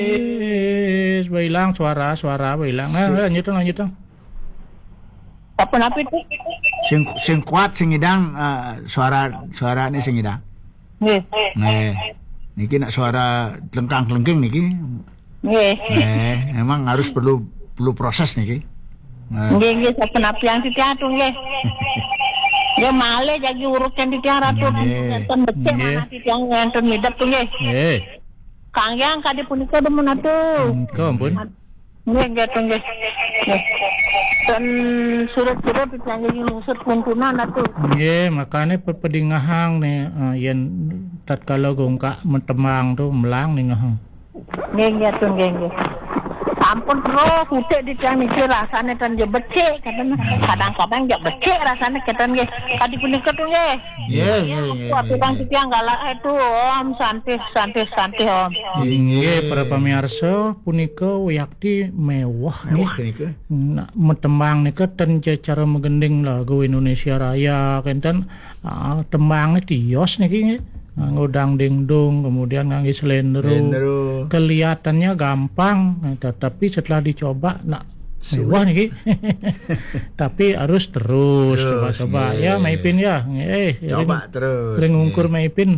Hilang suara hilang. Lanjut dong. Apa itu? Sing kuat sing idang suara ini sing idang. Nggih. Niki nak suara lengkang-lengking niki. Nggih. Memang harus perlu proses niki. Nggih, sapenapi yang ditiatung nggih. Ya male jadi urusan ditiaratun. Enten becik mana titiang enten midap tuh nggih. Nggih. Kang yang kadi punika demen atuh. Ampun. Nggih gitu nggih. Dan surat-surat ditiang ngusut kuntunan atuh. Nggih, makane pedingahang nih yen tatkala gongkak mentemang tuh melang nih ngahang. Nggih gitu nggih. Ampun bro, kutek ditiang niki rasane tan je becik kadang-kadang je becik rasane ketan nggih. Kadi punika tuh nggih. Nggih. Waktu kang ditiang galak itu om santai om. Nggih, para pamirsa punika wayakti mewah niki. Nak mentemang nika ten cara megending lagu Indonesia Raya kenten tembangnya tios niki nggih. Ngudang dingdung, kemudian ngangge slendro. Kelihatannya gampang, tetapi setelah dicoba nak mewah nih. Tapi harus terus coba-coba ya Maipin ya. Coba terus. Ring ungkur Maipin.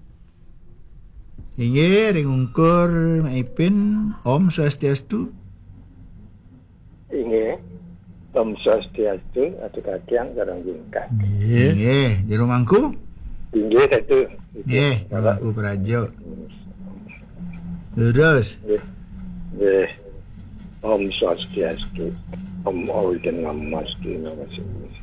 Ring ungkur Maipin. Om Swastiastu. Inggih. Om Swastiastu atau kakian sareng jingkat. Nggih, di rumahku. Inggih satu. Nggih, aku Prajo. Terus. Nggih. Om Swastiastu. Om Awiden Namaste.